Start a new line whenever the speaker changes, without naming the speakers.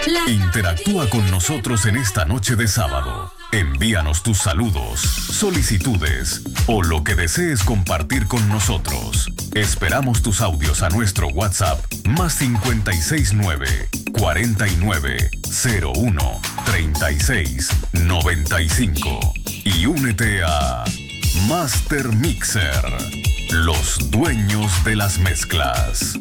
Interactúa con nosotros en esta noche de sábado. Envíanos tus saludos, solicitudes o lo que desees compartir con nosotros. Esperamos tus audios a nuestro WhatsApp +569 49 01 36 95 y únete a Master Mixer, los dueños de las mezclas.